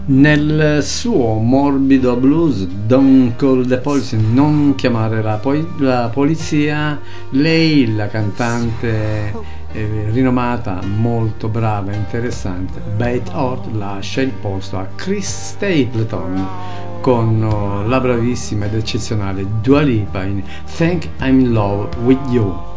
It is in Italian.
Nel suo morbido blues Don't Call the Police, non chiamare la polizia, lei, la cantante rinomata, molto brava e interessante Beth Hart, lascia il posto a Chris Stapleton con la bravissima ed eccezionale Dua Lipa in Think I'm in Love with You.